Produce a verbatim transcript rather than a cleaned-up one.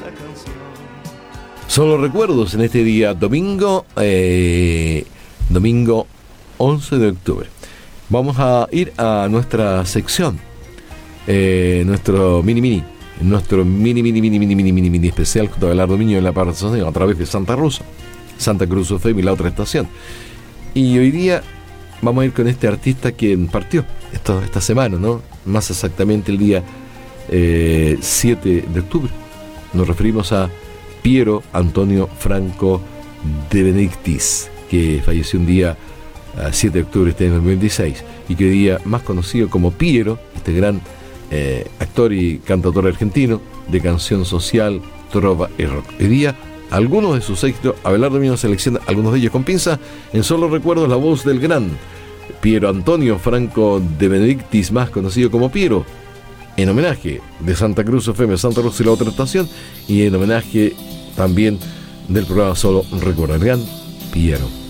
Son los recuerdos en este día domingo, eh, domingo once de octubre. Vamos a ir a nuestra sección, eh, nuestro mini mini, nuestro mini mini mini mini mini mini mini especial junto a Abelardo Miño en la parte a través de Santa Rosa, Santa Cruz F M y la otra estación. Y hoy día vamos a ir con este artista que partió esta, esta semana, ¿no? Más exactamente el día eh, siete de octubre. Nos referimos a Piero Antonio Franco de Benedictis, que falleció un día siete de octubre de este año dos mil dieciséis, y que hoy día más conocido como Piero, este gran eh, actor y cantautor argentino de canción social, trova y rock. Hoy día algunos de sus éxitos, Abelardo Miño selecciona algunos de ellos con pinza. En Solo Recuerdos, la voz del gran Piero Antonio Franco de Benedictis, más conocido como Piero, en homenaje de Santa Cruz F M, Santa Rosa y la otra estación, y en homenaje también del programa Solo Recuerdos, el gran Piero.